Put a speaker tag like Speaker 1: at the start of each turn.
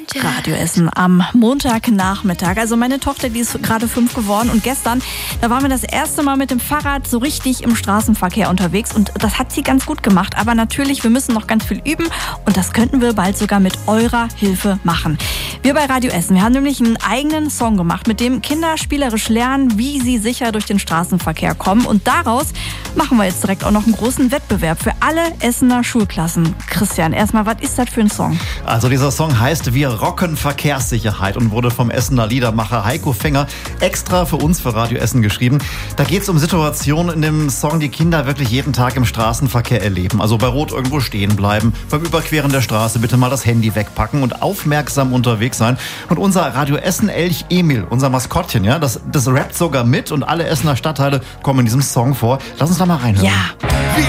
Speaker 1: Radio Essen am Montagnachmittag. Also meine Tochter, die ist gerade 5 geworden und gestern, da waren wir das erste Mal mit dem Fahrrad so richtig im Straßenverkehr unterwegs und das hat sie ganz gut gemacht. Aber natürlich, wir müssen noch ganz viel üben und das könnten wir bald sogar mit eurer Hilfe machen. Wir bei Radio Essen, wir haben nämlich einen eigenen Song gemacht, mit dem Kinder spielerisch lernen, wie sie sicher durch den Straßenverkehr kommen. Und daraus machen wir jetzt direkt auch noch einen großen Wettbewerb für alle Essener Schulklassen. Christian, erstmal, was ist das für ein Song?
Speaker 2: Also dieser Song heißt Wir rocken Verkehrssicherheit und wurde vom Essener Liedermacher Heiko Fenger extra für uns, für Radio Essen geschrieben. Da geht es um Situationen in dem Song, die Kinder wirklich jeden Tag im Straßenverkehr erleben. Also bei Rot irgendwo stehen bleiben, beim Überqueren der Straße bitte mal das Handy wegpacken und aufmerksam unterwegs sein. Und unser Radio Essen Elch Emil, unser Maskottchen, ja, das rappt sogar mit und alle Essener Stadtteile kommen in diesem Song vor. Lass uns da mal reinhören.
Speaker 1: Ja.
Speaker 3: Wir